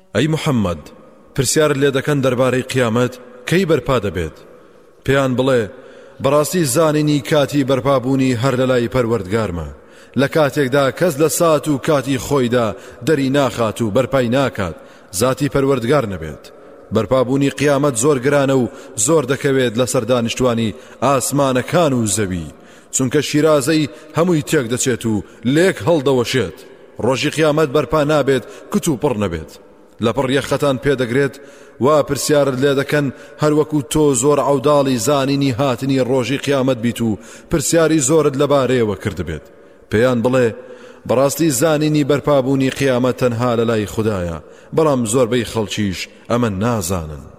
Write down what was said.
ئەی محەممەد پرسیار لێ دەکەن دەربارەی قیامەت کەی بەرپا دەبێت پێیان بڵێ بەڕاستی زانینی کاتی بەرپابوونی هەر لە لای پەروەردگارمە لە کاتێکدا کەس لە سات و کاتی خۆیدا دەری ناخات و بەرپای ناکات زاتی پەروەردگار نەبێت بەرپابوونی قیامەت زۆر گرانە و زۆر دەکەوێت لەسەر دانیشتوانی ئاسمانەکان و زەوی چونکە شیرازەی هەمووی تێک دەچێت و لێک هەڵدەوەشێت ڕۆژی قیامەت بەرپا نابێت کت و پڕ نەبێت لەپڕ یەخەتان پێدەگرێت وا پرسیارت لێ دەکەن هەروەکو تۆ زۆر عەوداڵی زانینی هاتنی ڕۆژی قیامەت بیت و پرسیاری زۆرت لەبارەیەوە کردبێت پێیان بڵێ بەڕاستی زانینی بەرپابوونی قیامەت تەنها لە لای خوددایە بەڵام زۆربەی خەڵکیش ئەمە نازانن